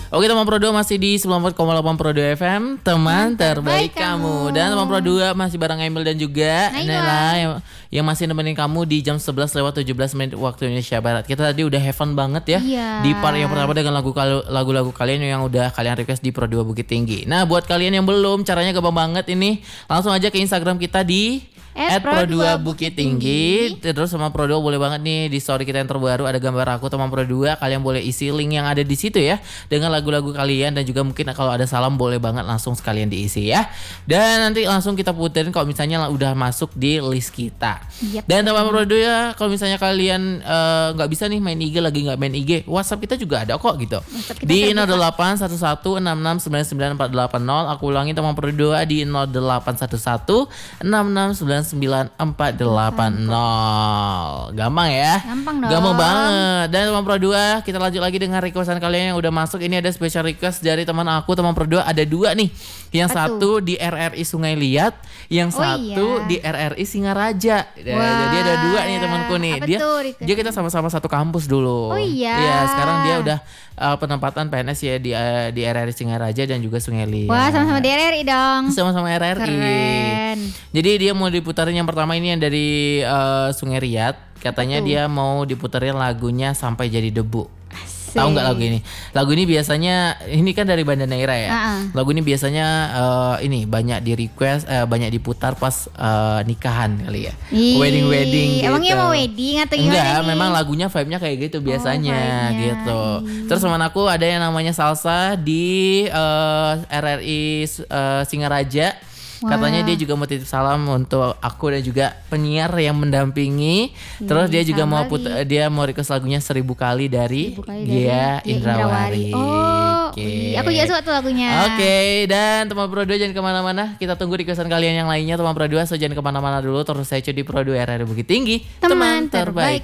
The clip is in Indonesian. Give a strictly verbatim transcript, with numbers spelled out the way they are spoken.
Oke teman Pro dua masih di sembilan puluh empat koma delapan Pro dua F M, teman terbaik kamu. Dan teman Pro dua masih bareng Emil dan juga Nela yang, yang masih nemenin kamu di jam sebelas lewat tujuh belas menit waktu Indonesia Barat. Kita tadi udah have fun banget ya Iya. di part yang pertama dengan lagu lagu-lagu kalian yang udah kalian request di Pro dua Bukit Tinggi. Nah buat kalian yang belum, caranya gampang banget ini. Langsung aja ke Instagram kita di at Pro dua Bukit Tinggi. Terus sama Pro dua boleh banget nih di story kita yang terbaru ada gambar aku teman Pro dua. Kalian boleh isi link yang ada di situ ya dengan lagu-lagu kalian, dan juga mungkin kalau ada salam boleh banget langsung sekalian diisi ya. Dan nanti langsung kita puterin kalau misalnya udah masuk di list kita. Yep. Dan teman Pro dua kalau misalnya kalian nggak uh, bisa nih main I G, lagi nggak main I G, WhatsApp kita juga ada kok gitu. Di nol delapan satu satu enam enam sembilan sembilan empat delapan nol. Aku ulangi teman Pro dua di nol delapan satu satu enam enam sembilan sembilan empat delapan nol. Gampang ya? Gampang dong. Gampang banget. Dan teman Pro dua, kita lanjut lagi dengan requestan kalian yang udah masuk. Ini ada special request dari teman aku, teman Pro dua ada dua nih. Yang Apa satu tuh? di R R I Sungai Liat, yang Oh satu iya. di R R I Singaraja. Ya, Wah. jadi ada dua nih temanku nih. Apa Dia tuh requestnya? dia kita sama-sama satu kampus dulu. Oh iya. Iya, sekarang dia udah uh, penempatan P N S ya di uh, di R R I Singaraja dan juga Sungai Liat. Wah, sama-sama di R R I dong. Sama-sama R R I. Keren. Jadi dia mau diputarin yang pertama ini yang dari uh, Sungai Liat. Katanya Betul. dia mau diputarin lagunya Sampai Jadi Debu. Asik. Tahu nggak lagu ini? Lagu ini biasanya ini kan dari Banda Neira ya. Uh-uh. Lagu ini biasanya uh, ini banyak di request, uh, banyak diputar pas uh, nikahan kali ya. Ih, Wedding wedding gitu. Emangnya mau wedding atau gimana? Enggak, nih? memang lagunya vibe-nya kayak gitu biasanya vibe-nya. gitu. Ih. Terus teman aku ada yang namanya Salsa di uh, R R I uh, Singaraja. Wah. Katanya dia juga mau titip salam untuk aku dan juga penyiar yang mendampingi. Ih, Terus dia juga salam mau lagi. put dia mau request lagunya Seribu Kali dari Seribu Kali dari Gia Gia Indrawari. Oh, Oke. iya, aku juga suka tuh lagunya. Oke, dan teman Pro dua jangan kemana-mana. Kita tunggu requestan kalian yang lainnya teman Pro dua. So jangan kemana-mana dulu. Terus saya di Pro dua R R I Bukit Tinggi. Teman terbaik